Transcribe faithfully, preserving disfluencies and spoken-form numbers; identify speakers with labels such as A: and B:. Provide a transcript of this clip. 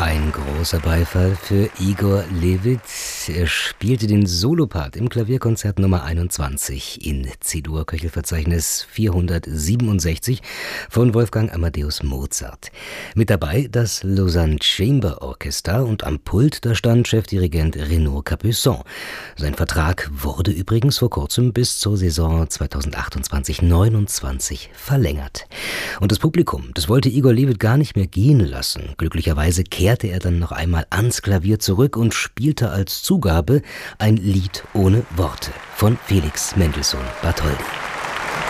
A: Ein großer Beifall für Igor Levit. Er spielte den Solopart im Klavierkonzert Nummer einundzwanzig in C-Dur-Köchelverzeichnis vierhundertsiebenundsechzig von Wolfgang Amadeus Mozart. Mit dabei das Lausanne Chamber Orchestra und am Pult da stand Chefdirigent Renaud Capuçon. Sein Vertrag wurde übrigens vor kurzem bis zur Saison zweitausendachtundzwanzig neunundzwanzig verlängert. Und das Publikum, das wollte Igor Levit gar nicht mehr gehen lassen. Glücklicherweise kehrte er dann noch einmal ans Klavier zurück und spielte als Zugabe ein Lied ohne Worte von Felix Mendelssohn Bartholdy.